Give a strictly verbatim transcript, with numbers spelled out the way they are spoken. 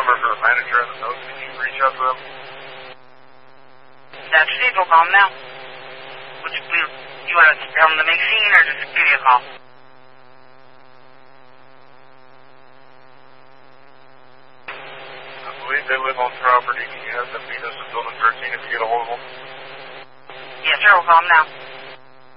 number for the manager and the notes. Can you reach out to them? That's Steve. We'll call him now. Would you, you want to tell him to make scene or just give you a call? I believe they live on property. Can you have them meet us in building thirteen if you get a hold of them? Yes, sir. We'll call him now.